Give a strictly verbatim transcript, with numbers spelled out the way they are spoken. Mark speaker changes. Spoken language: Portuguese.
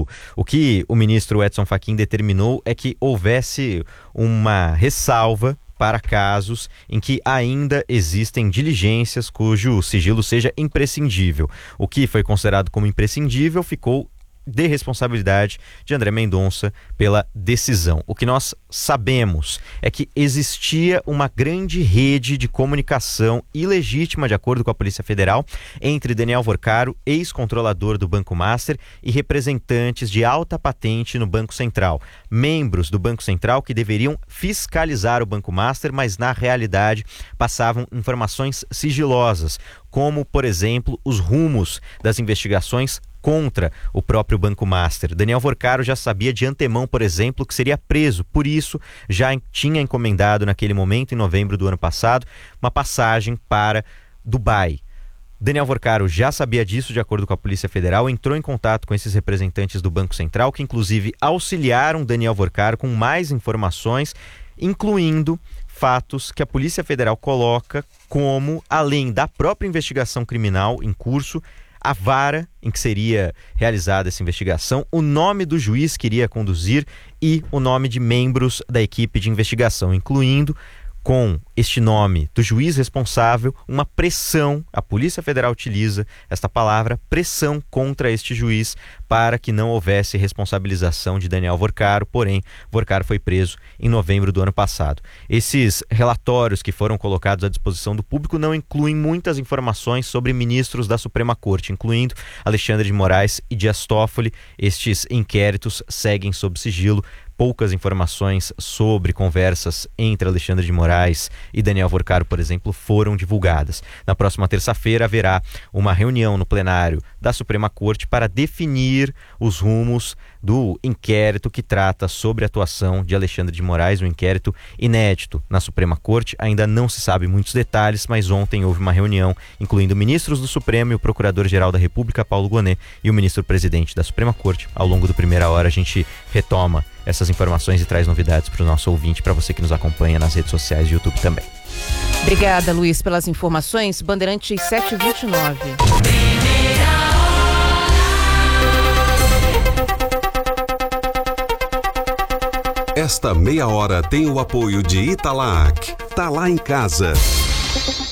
Speaker 1: O que o ministro Edson Fachin determinou é que houvesse uma ressalva para casos em que ainda existem diligências cujo sigilo seja imprescindível. O que foi considerado como imprescindível ficou de responsabilidade de André Mendonça pela decisão. O que nós sabemos é que existia uma grande rede de comunicação ilegítima, de acordo com a Polícia Federal, entre Daniel Vorcaro, ex-controlador do Banco Master, e representantes de alta patente no Banco Central. Membros do Banco Central que deveriam fiscalizar o Banco Master, mas na realidade passavam informações sigilosas, como, por exemplo, os rumos das investigações contra o próprio Banco Master. Daniel Vorcaro já sabia de antemão, por exemplo, que seria preso. Por isso, já tinha encomendado naquele momento, em novembro do ano passado, uma passagem para Dubai. Daniel Vorcaro já sabia disso, de acordo com a Polícia Federal, entrou em contato com esses representantes do Banco Central, que inclusive auxiliaram Daniel Vorcaro com mais informações, incluindo fatos que a Polícia Federal coloca como, além da própria investigação criminal em curso, a vara em que seria realizada essa investigação, o nome do juiz que iria conduzir e o nome de membros da equipe de investigação, incluindo, com este nome do juiz responsável, uma pressão. A Polícia Federal utiliza esta palavra, pressão, contra este juiz para que não houvesse responsabilização de Daniel Vorcaro, porém, Vorcaro foi preso em novembro do ano passado. Esses relatórios que foram colocados à disposição do público não incluem muitas informações sobre ministros da Suprema Corte, incluindo Alexandre de Moraes e Dias Toffoli. Estes inquéritos seguem sob sigilo. Poucas informações sobre conversas entre Alexandre de Moraes e Daniel Vorcaro, por exemplo, foram divulgadas. Na próxima terça-feira haverá uma reunião no plenário da Suprema Corte para definir os rumos do inquérito que trata sobre a atuação de Alexandre de Moraes, um inquérito inédito na Suprema Corte. Ainda não se sabe muitos detalhes, mas ontem houve uma reunião incluindo ministros do Supremo e o Procurador-Geral da República, Paulo Gonet, e o ministro-presidente da Suprema Corte. Ao longo do Primeira Hora a gente retoma essas informações e traz novidades para o nosso ouvinte, para você que nos acompanha nas redes sociais e YouTube também.
Speaker 2: Obrigada, Luiz, pelas informações. Bandeirantes sete e vinte e nove.
Speaker 3: Esta meia hora tem o apoio de Italac. Tá lá em casa.